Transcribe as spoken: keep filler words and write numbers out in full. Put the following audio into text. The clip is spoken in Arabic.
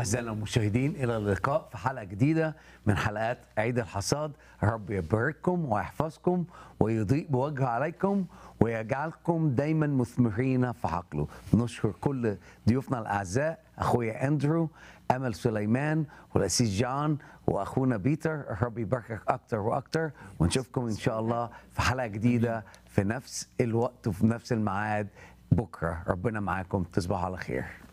أعزائنا المشاهدين، إلى اللقاء في حلقة جديدة من حلقات عيد الحصاد. رب يبارككم ويحفظكم ويضيء بوجهه عليكم ويجعلكم دايما مثمرين في حقله. نشكر كل ضيوفنا الأعزاء، أخويا أندرو، أمل سليمان، والأسيس جان، وأخونا بيتر. رب يباركك أكتر وأكتر، ونشوفكم إن شاء الله في حلقة جديدة في نفس الوقت وفي نفس الميعاد بكرة. ربنا معاكم، تصبحوا على خير.